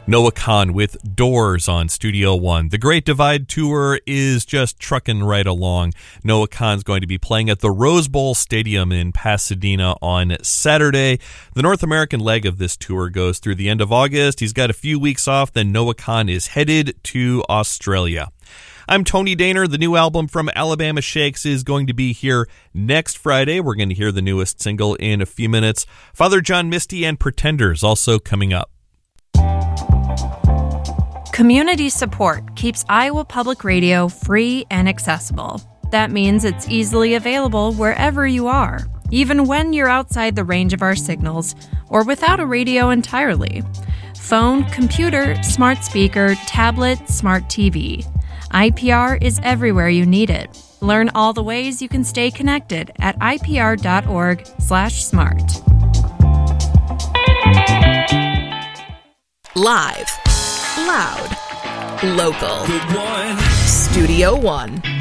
Noah Kahan with Doors on Studio One. The Great Divide Tour is just trucking right along. Noah Kahan's going to be playing at the Rose Bowl Stadium in Pasadena on Saturday. The North American leg of this tour goes through the end of August. He's got a few weeks off, then Noah Kahan is headed to Australia. I'm Tony Daner. The new album from Alabama Shakes is going to be here next Friday. We're going to hear the newest single in a few minutes. Father John Misty and Pretenders also coming up. Community support keeps Iowa Public Radio free and accessible. That means it's easily available wherever you are, even when you're outside the range of our signals or without a radio entirely. Phone, computer, smart speaker, tablet, smart TV. IPR is everywhere you need it. Learn all the ways you can stay connected at ipr.org/smart. Live. Loud. Local. Good one. Studio One.